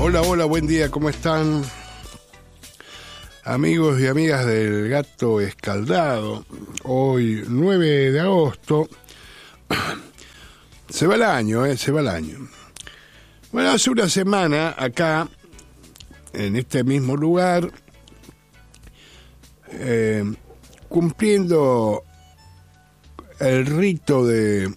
Hola, hola, buen día, ¿cómo están? Amigos y amigas del Gato Escaldado, hoy 9 de agosto, se va el año, se va el año. Bueno, hace una semana acá, en este mismo lugar, cumpliendo el rito de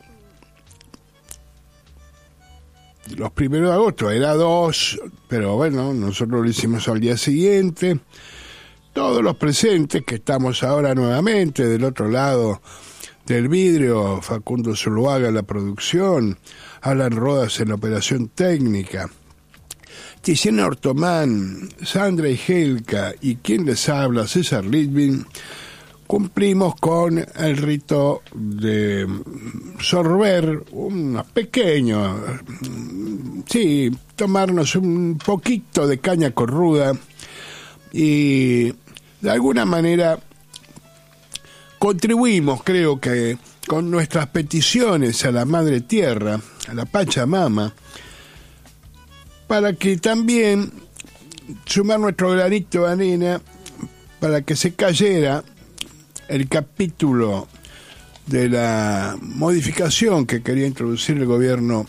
los primeros de agosto, era 2, pero bueno, nosotros lo hicimos al día siguiente. Todos los presentes, que estamos ahora nuevamente del otro lado del vidrio, Facundo Zuluaga en la producción, Alan Rodas en la operación técnica, Tiziana Ortomán, Sandra Igelka y quien les habla, César Litvin, cumplimos con el rito de sorber unos pequeños, sí, tomarnos un poquito de caña corruda y de alguna manera contribuimos, creo que, con nuestras peticiones a la Madre Tierra, a la Pachamama, para que también sumar nuestro granito de arena para que se cayera el capítulo de la modificación que quería introducir el gobierno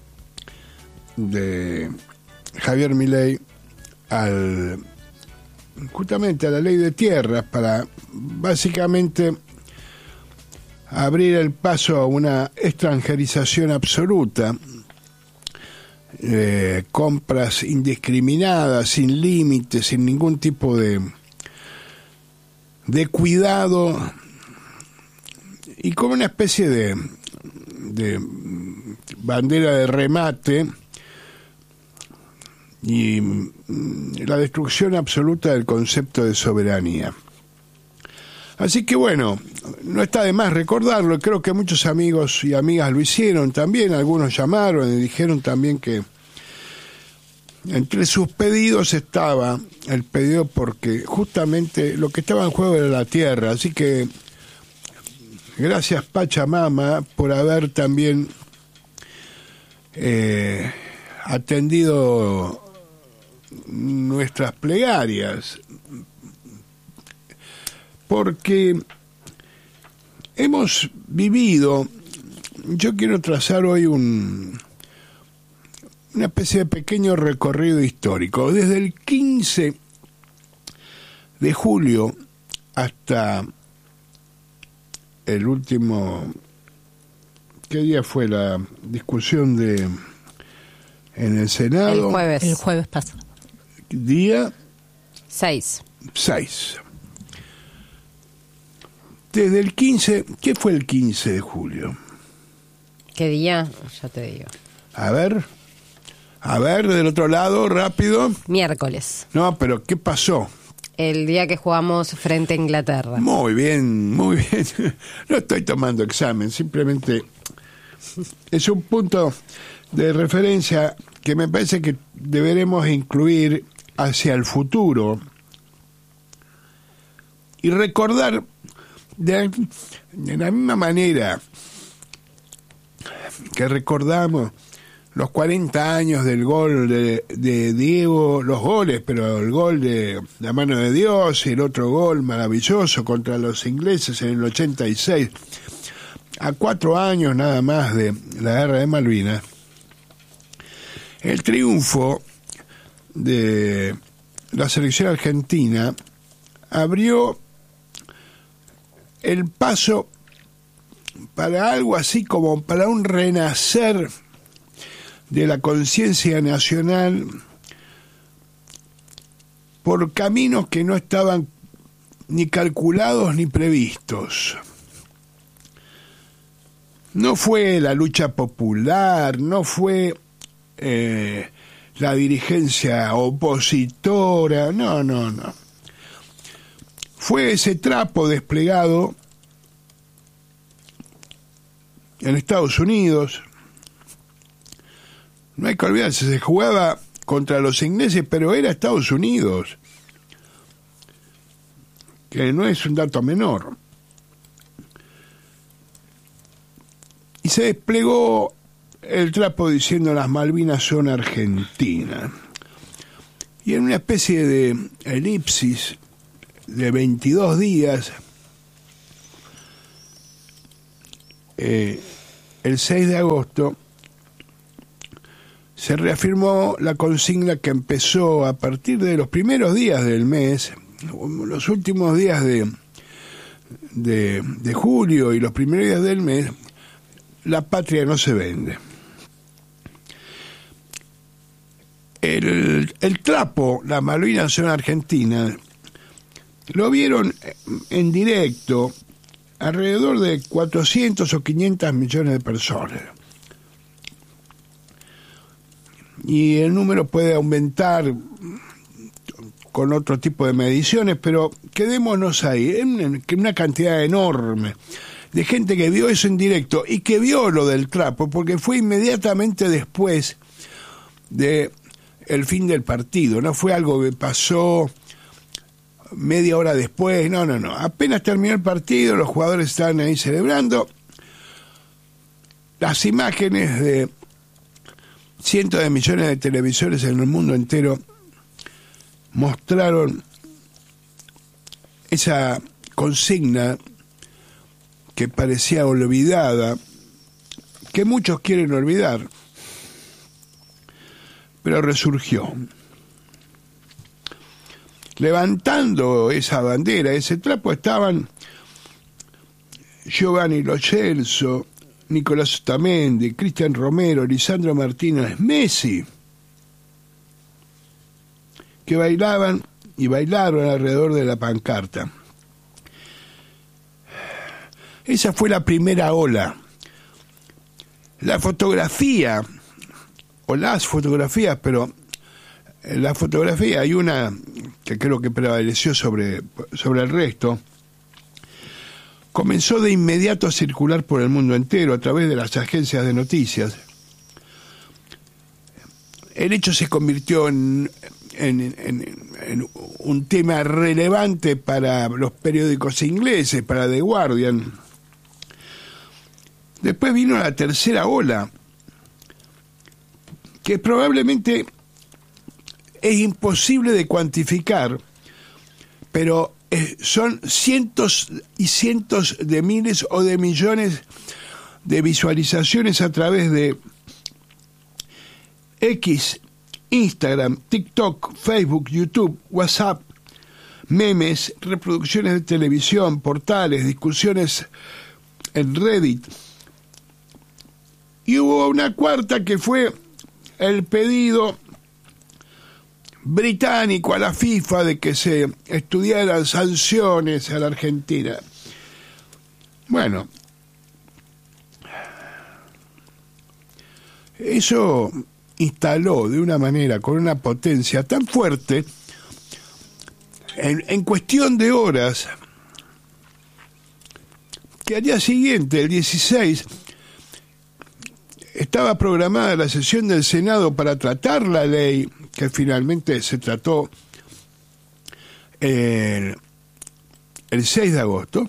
de Javier Milei justamente a la ley de tierras, para básicamente abrir el paso a una extranjerización absoluta, compras indiscriminadas, sin límites, sin ningún tipo de cuidado, y como una especie de bandera de remate y la destrucción absoluta del concepto de soberanía. Así que bueno, no está de más recordarlo, creo que muchos amigos y amigas lo hicieron también, algunos llamaron y dijeron también que entre sus pedidos estaba el pedido porque justamente lo que estaba en juego era la tierra, así que gracias Pachamama por haber también atendido nuestras plegarias, porque hemos vivido, yo quiero trazar hoy una especie de pequeño recorrido histórico, desde el 15 de julio hasta el último, ¿qué día fue la discusión en el Senado? El jueves pasado. Día 6. Desde el 15, ¿qué fue el 15 de julio? ¿Qué día? Ya te digo. A ver, del otro lado, rápido. Miércoles. No, pero ¿qué pasó? El día que jugamos frente a Inglaterra. Muy bien, muy bien. No estoy tomando examen, simplemente es un punto de referencia que me parece que deberemos incluir hacia el futuro y recordar de la misma manera que recordamos los 40 años del gol de Diego, los goles, pero el gol de la mano de Dios y el otro gol maravilloso contra los ingleses en el 86, a 4 años nada más de la guerra de Malvinas. El triunfo de la selección argentina abrió el paso para algo así como para un renacer de la conciencia nacional por caminos que no estaban ni calculados ni previstos. No fue la lucha popular, no fue la dirigencia opositora, no. Fue ese trapo desplegado en Estados Unidos. No hay que olvidarse, se jugaba contra los ingleses, pero era Estados Unidos, que no es un dato menor. Y se desplegó el trapo diciendo las Malvinas son argentinas. y en una especie de elipsis de 22 días, el 6 de agosto, se reafirmó la consigna que empezó a partir de los primeros días del mes, los últimos días de julio y los primeros días del mes: la patria no se vende. El trapo, la Malvinas Nación Argentina, lo vieron en directo alrededor de 400 o 500 millones de personas. Y el número puede aumentar con otro tipo de mediciones, pero quedémonos ahí, en una cantidad enorme de gente que vio eso en directo y que vio lo del trapo, porque fue inmediatamente después de el fin del partido, no fue algo que pasó media hora después, no, apenas terminó el partido, los jugadores estaban ahí celebrando, las imágenes de cientos de millones de televisores en el mundo entero mostraron esa consigna que parecía olvidada, que muchos quieren olvidar, pero resurgió. Levantando esa bandera, ese trapo, estaban Giovanni Lo Celso, Nicolás Otamendi, Cristian Romero, Lisandro Martínez, Messi, que bailaban y bailaron alrededor de la pancarta. Esa fue la primera ola. La fotografía, o las fotografías, pero la fotografía, hay una que creo que prevaleció sobre el resto, comenzó de inmediato a circular por el mundo entero a través de las agencias de noticias. El hecho se convirtió en un tema relevante para los periódicos ingleses, para The Guardian. Después vino la tercera ola, que probablemente es imposible de cuantificar, pero son cientos y cientos de miles o de millones de visualizaciones a través de X, Instagram, TikTok, Facebook, YouTube, WhatsApp, memes, reproducciones de televisión, portales, discusiones en Reddit. Y hubo una cuarta que fue el pedido británico a la FIFA de que se estudiaran sanciones a la Argentina. Bueno, eso instaló de una manera, con una potencia tan fuerte, en cuestión de horas, que al día siguiente, el 16, estaba programada la sesión del Senado para tratar la ley, que finalmente se trató el 6 de agosto,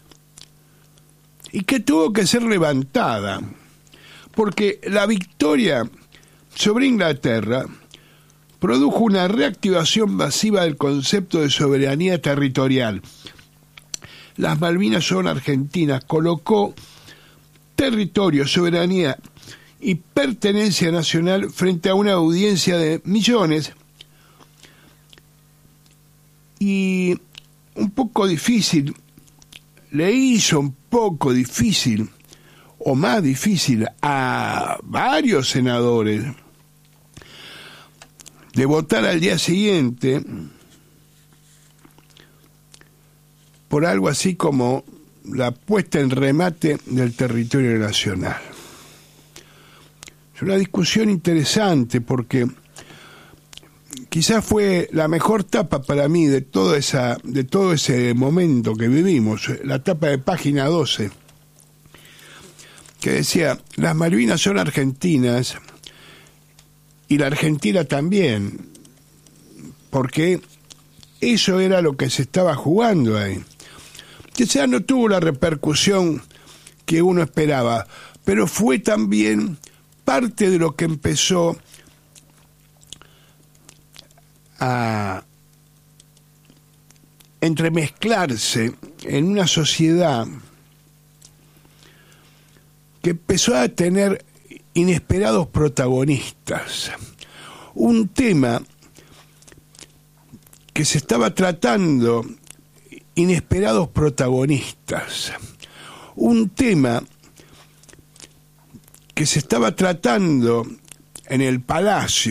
y que tuvo que ser levantada, porque la victoria sobre Inglaterra produjo una reactivación masiva del concepto de soberanía territorial. Las Malvinas son argentinas, colocó territorio, soberanía y pertenencia nacional frente a una audiencia de millones, y un poco difícil, le hizo un poco difícil o más difícil a varios senadores de votar al día siguiente por algo así como la puesta en remate del territorio nacional. Es una discusión interesante porque quizás fue la mejor etapa para mí de todo ese momento que vivimos, la etapa de página 12, que decía: las Malvinas son argentinas y la Argentina también, porque eso era lo que se estaba jugando ahí. Quizás no tuvo la repercusión que uno esperaba, pero fue también parte de lo que empezó a entremezclarse en una sociedad que empezó a tener inesperados protagonistas. Un tema que se estaba tratando, inesperados protagonistas. Un tema que se estaba tratando en el Palacio,